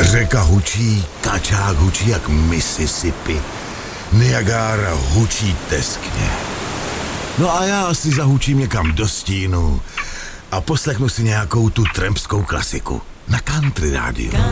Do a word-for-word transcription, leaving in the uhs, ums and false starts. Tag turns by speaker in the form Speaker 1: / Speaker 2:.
Speaker 1: Řeka hučí, kačák hučí jak Mississippi, Niagara hučí teskně. No a já asi zahučím někam do stínu a poslechnu si nějakou tu trampskou klasiku na Country rádiu.